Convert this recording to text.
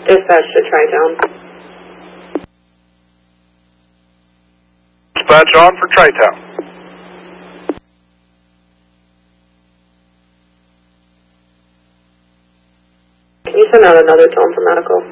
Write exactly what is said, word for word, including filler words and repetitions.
Dispatch to Tri-Town. Dispatch on for Tri-Town. Can you send out another tone for medical?